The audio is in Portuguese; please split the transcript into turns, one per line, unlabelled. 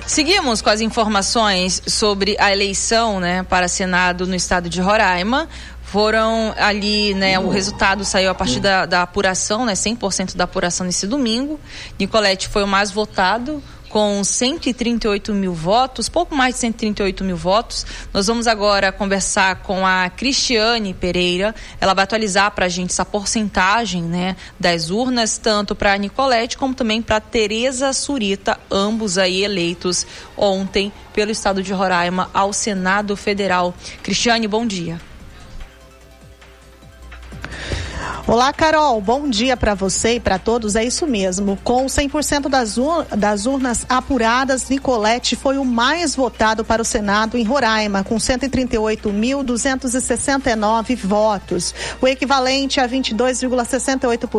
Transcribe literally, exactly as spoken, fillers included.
Seguimos com as informações sobre a eleição, né, para Senado no estado de Roraima. Foram ali, né, o resultado saiu a partir da, da apuração, né, cem por cento da apuração nesse domingo. Nicolete foi o mais votado, com cento e trinta e oito mil votos, pouco mais de cento e trinta e oito mil votos. Nós vamos agora conversar com a Cristiane Pereira. Ela vai atualizar para a gente essa porcentagem, né, das urnas, tanto para a Nicolete como também para Tereza Surita, ambos aí eleitos ontem pelo estado de Roraima ao Senado Federal. Cristiane, bom dia.
Olá, Carol, bom dia para você e para todos. É isso mesmo, com cem por cento das, ur- das urnas apuradas, Nicolete foi o mais votado para o Senado em Roraima, com cento e trinta e oito mil duzentos e sessenta e nove votos, o equivalente a vinte e dois vírgula sessenta e oito por cento